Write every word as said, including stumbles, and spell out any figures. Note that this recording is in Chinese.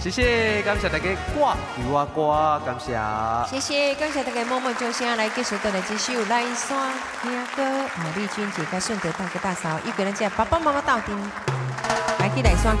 谢谢，感谢大家歌由我歌，感谢。 谢谢，感谢大家默默掌声来继续带来这首《来山听歌》。啊，丽君姐跟顺德大哥大嫂，一个人在爸爸妈妈到顶，来去来山。